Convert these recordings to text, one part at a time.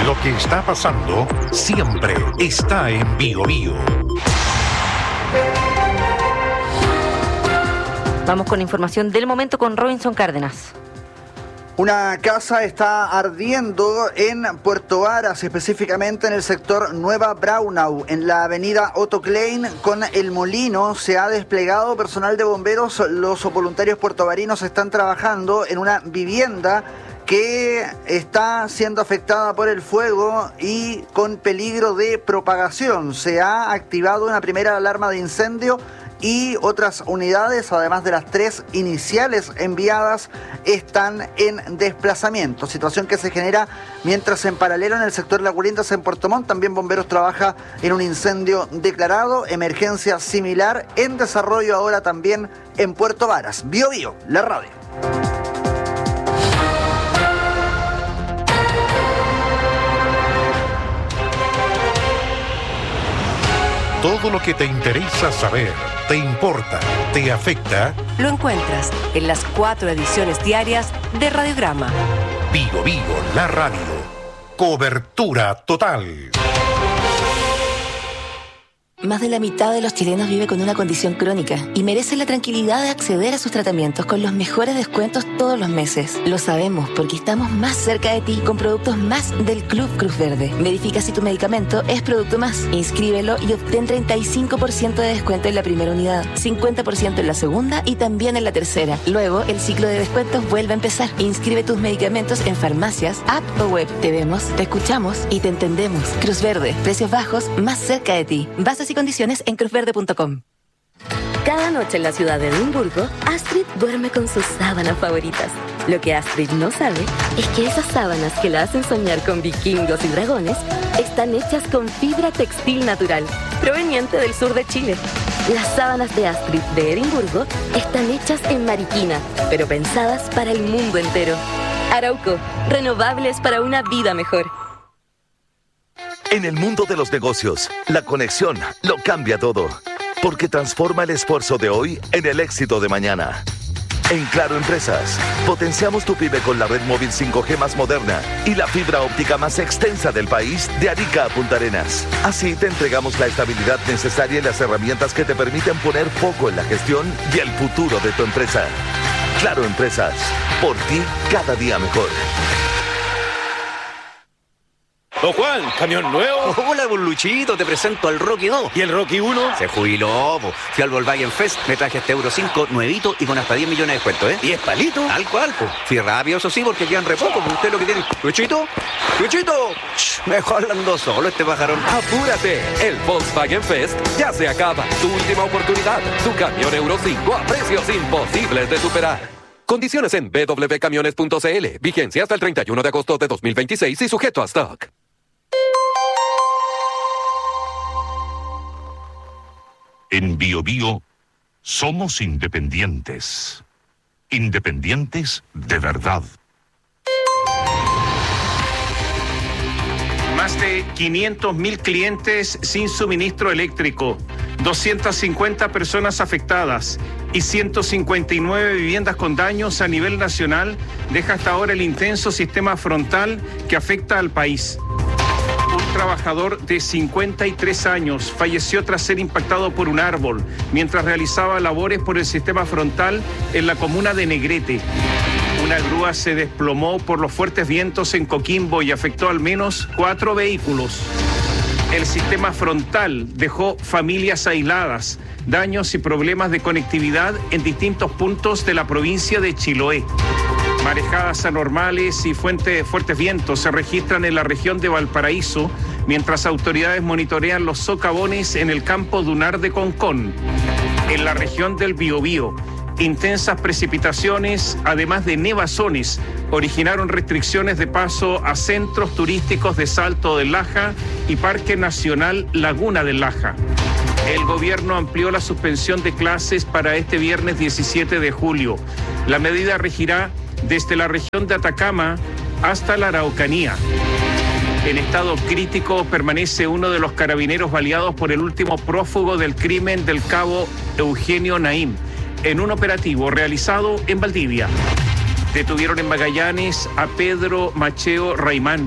Lo que está pasando siempre está en Biobío. Vamos con información del momento con Robinson Cárdenas. Una casa está ardiendo en Puerto Varas, específicamente en el sector Nueva Braunau, en la avenida Otto Klein con El Molino. Se ha desplegado personal de bomberos. Los voluntarios puertovarinos están trabajando en una vivienda que está siendo afectada por el fuego y con peligro de propagación. Se ha activado una primera alarma de incendio y otras unidades, además de las 3 iniciales enviadas, están en desplazamiento. Situación que se genera mientras en paralelo en el sector Lagurindas en Puerto Montt también bomberos trabaja en un incendio declarado, emergencia similar en desarrollo ahora también en Puerto Varas. Biobío, la radio. Todo lo que te interesa saber, te importa, te afecta, lo encuentras en las 4 ediciones diarias de Radiograma. Biobío, la radio. Cobertura total. Más de la mitad de los chilenos vive con una condición crónica y merece la tranquilidad de acceder a sus tratamientos con los mejores descuentos todos los meses. Lo sabemos porque estamos más cerca de ti con productos más del Club Cruz Verde. Verifica si tu medicamento es producto más. Inscríbelo y obtén 35% de descuento en la primera unidad, 50% en la segunda y también en la tercera. Luego, el ciclo de descuentos vuelve a empezar. Inscribe tus medicamentos en farmacias, app o web. Te vemos, te escuchamos y te entendemos. Cruz Verde, precios bajos, más cerca de ti. Bases y condiciones en cruzverde.com. Cada noche en la ciudad de Edimburgo, Astrid duerme con sus sábanas favoritas. Lo que Astrid no sabe es que esas sábanas que la hacen soñar con vikingos y dragones están hechas con fibra textil natural, proveniente del sur de Chile. Las sábanas de Astrid de Edimburgo están hechas en Mariquina, pero pensadas para el mundo entero. Arauco, renovables para una vida mejor. En el mundo de los negocios, la conexión lo cambia todo, porque transforma el esfuerzo de hoy en el éxito de mañana. En Claro Empresas, potenciamos tu pyme con la red móvil 5G más moderna y la fibra óptica más extensa del país de Arica a Punta Arenas. Así te entregamos la estabilidad necesaria y las herramientas que te permiten poner foco en la gestión y el futuro de tu empresa. Claro Empresas, por ti cada día mejor. Don Juan, ¿camión nuevo? Hola, Luchito, te presento al Rocky 2. ¿Y el Rocky 1? Se jubiló, po. Fui al Volkswagen Fest, me traje este Euro 5 nuevito y con hasta 10 millones de descuento, ¿eh? ¿10 palitos? Tal cual, po. Fui rápido, eso sí, porque quedan re poco, usted lo que tiene. ¿Luchito? ¡Luchito! Mejor ando solo este pajarón. ¡Apúrate! El Volkswagen Fest ya se acaba. Tu última oportunidad. Tu camión Euro 5 a precios imposibles de superar. Condiciones en www.camiones.cl. Vigencia hasta el 31 de agosto de 2026 y sujeto a stock. En Biobío somos independientes. Independientes de verdad. Más de 500.000 clientes sin suministro eléctrico, 250 personas afectadas y 159 viviendas con daños a nivel nacional deja hasta ahora el intenso sistema frontal que afecta al país. Un trabajador de 53 años falleció tras ser impactado por un árbol mientras realizaba labores por el sistema frontal en la comuna de Negrete. Una grúa se desplomó por los fuertes vientos en Coquimbo y afectó al menos 4 vehículos. El sistema frontal dejó familias aisladas, daños y problemas de conectividad en distintos puntos de la provincia de Chiloé. Marejadas anormales y fuertes vientos se registran en la región de Valparaíso, mientras autoridades monitorean los socavones en el campo dunar de Concón. En la región del Biobío, intensas precipitaciones, además de nevazones, originaron restricciones de paso a centros turísticos de Salto del Laja y Parque Nacional Laguna del Laja. El gobierno amplió la suspensión de clases para este viernes 17 de julio. La medida regirá desde la región de Atacama hasta la Araucanía. En estado crítico permanece uno de los carabineros baleados por el último prófugo del crimen del cabo Eugenio Naim, en un operativo realizado en Valdivia. Detuvieron en Magallanes a Pedro Macheo Raimán,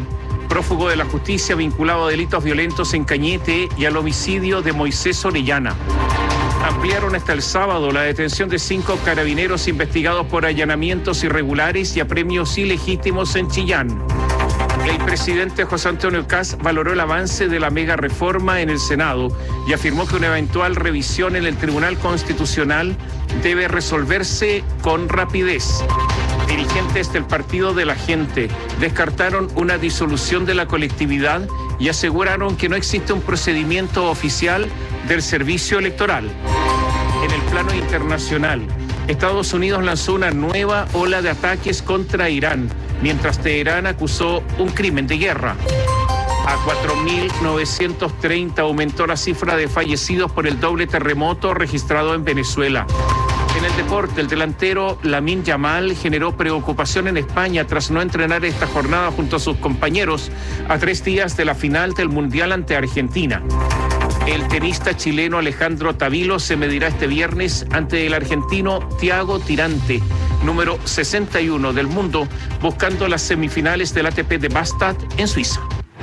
prófugo de la justicia vinculado a delitos violentos en Cañete y al homicidio de Moisés Orellana. Ampliaron hasta el sábado la detención de 5 carabineros investigados por allanamientos irregulares y apremios ilegítimos en Chillán. El presidente José Antonio Kast valoró el avance de la mega reforma en el Senado y afirmó que una eventual revisión en el Tribunal Constitucional debe resolverse con rapidez. Dirigentes del Partido de la Gente descartaron una disolución de la colectividad y aseguraron que no existe un procedimiento oficial del servicio electoral. En el plano internacional, Estados Unidos lanzó una nueva ola de ataques contra Irán, mientras Teherán acusó un crimen de guerra. A 4.930 aumentó la cifra de fallecidos por el doble terremoto registrado en Venezuela. En el deporte, el delantero Lamine Yamal generó preocupación en España tras no entrenar esta jornada junto a sus compañeros a 3 días de la final del Mundial ante Argentina. El tenista chileno Alejandro Tavilo se medirá este viernes ante el argentino Thiago Tirante, número 61 del mundo, buscando las semifinales del ATP de Bastad en Suiza.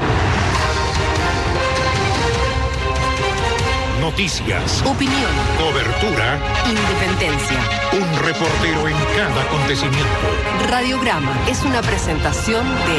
Noticias, Opinión, cobertura, independencia. un reportero en cada acontecimiento. Radiograma es una presentación de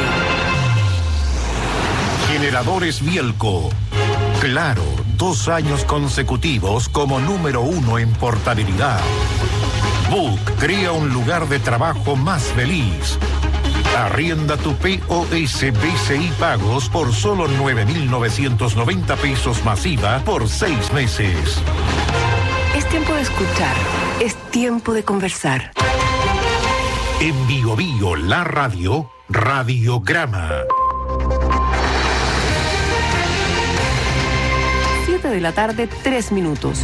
Generadores Bielco. Claro, 2 años consecutivos como número 1 en portabilidad. Book crea un lugar de trabajo más feliz. Arrienda tu POS BCI Pagos por solo 9.990 pesos masiva por 6 meses. Es tiempo de escuchar, es tiempo de conversar. En Bio Bio, la radio, Radiograma. 7 de la tarde, 3 minutos.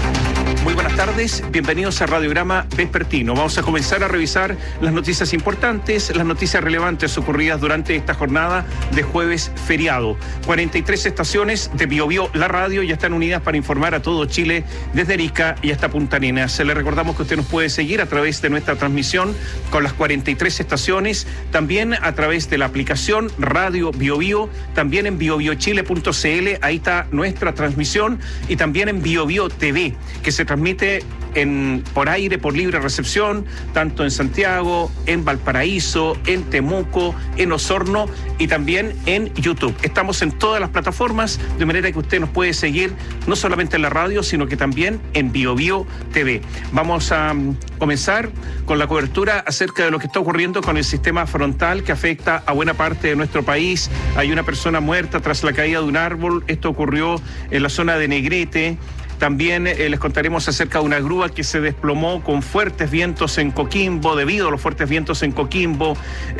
Muy buenas tardes, bienvenidos a Radiograma Vespertino. Vamos a comenzar a revisar las noticias importantes, las noticias relevantes ocurridas durante esta jornada de jueves feriado. 43 estaciones de Bio Bio, la radio, ya están unidas para informar a todo Chile desde Arica y hasta Punta Arenas. Le recordamos que usted nos puede seguir a través de nuestra transmisión con las 43 estaciones, también a través de la aplicación Radio Bio Bio, también en biobiochile.cl, ahí está nuestra transmisión, y también en Bio Bio TV, que se transmite por aire, por libre recepción, tanto en Santiago, en Valparaíso, en Temuco, en Osorno y también en YouTube. Estamos en todas las plataformas, de manera que usted nos puede seguir no solamente en la radio, sino que también en Bio Bio TV. Vamos a comenzar con la cobertura acerca de lo que está ocurriendo con el sistema frontal que afecta a buena parte de nuestro país. Hay una persona muerta tras la caída de un árbol. Esto ocurrió en la zona de Negrete. También les contaremos acerca de una grúa que se desplomó con fuertes vientos en Coquimbo. Debido a los fuertes vientos en Coquimbo,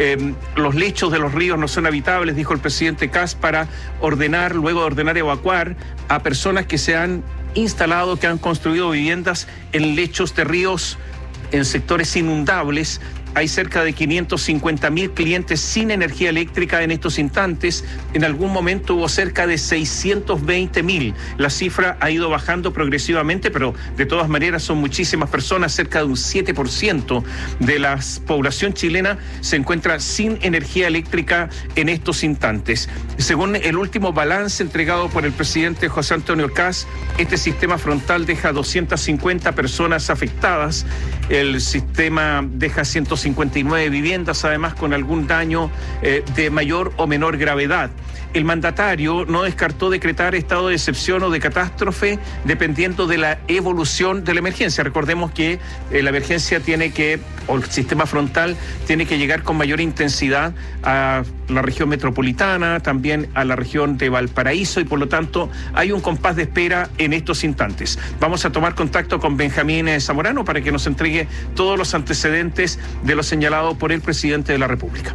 los lechos de los ríos no son habitables, dijo el presidente Kast, para luego de ordenar evacuar a personas que se han instalado, que han construido viviendas en lechos de ríos, en sectores inundables. Hay cerca de 550.000 clientes sin energía eléctrica en estos instantes. En algún momento hubo cerca de 620.000. La cifra ha ido bajando progresivamente, pero de todas maneras son muchísimas personas. Cerca de un 7% de la población chilena se encuentra sin energía eléctrica en estos instantes. Según el último balance entregado por el presidente José Antonio Kast, este sistema frontal deja 250 personas afectadas. El sistema deja 159 viviendas, además con algún daño de mayor o menor gravedad. El mandatario no descartó decretar estado de excepción o de catástrofe dependiendo de la evolución de la emergencia. Recordemos que la emergencia o el sistema frontal tiene que llegar con mayor intensidad a la región metropolitana, también a la región de Valparaíso, y por lo tanto hay un compás de espera en estos instantes. Vamos a tomar contacto con Benjamín Zamorano para que nos entregue todos los antecedentes de lo señalado por el presidente de la República.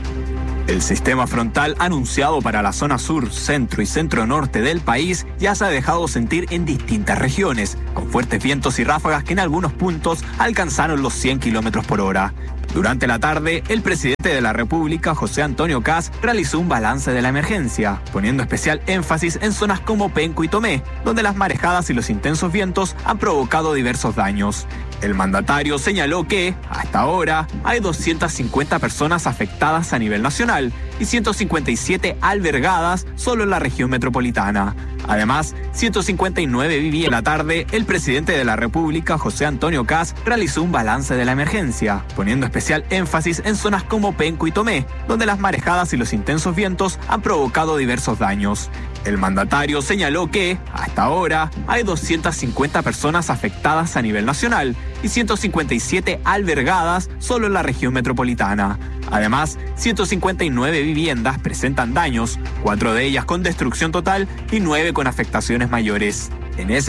El sistema frontal anunciado para la zona sur, centro y centro-norte del país ya se ha dejado sentir en distintas regiones, con fuertes vientos y ráfagas que en algunos puntos alcanzaron los 100 kilómetros por hora. Durante la tarde, el presidente de la República, José Antonio Kast, realizó un balance de la emergencia, poniendo especial énfasis en zonas como Penco y Tomé, donde las marejadas y los intensos vientos han provocado diversos daños. El mandatario señaló que, hasta ahora, hay 250 personas afectadas a nivel nacional y 157 albergadas solo en la región metropolitana. Además, 159 vivían. En la tarde, el presidente de la República, José Antonio Kast, realizó un balance de la emergencia, poniendo especial énfasis en zonas como Penco y Tomé, donde las marejadas y los intensos vientos han provocado diversos daños. El mandatario señaló que, hasta ahora, hay 250 personas afectadas a nivel nacional y 157 albergadas solo en la región metropolitana. Además, 159 viviendas presentan daños, 4 de ellas con destrucción total y 9 con afectaciones mayores. En ese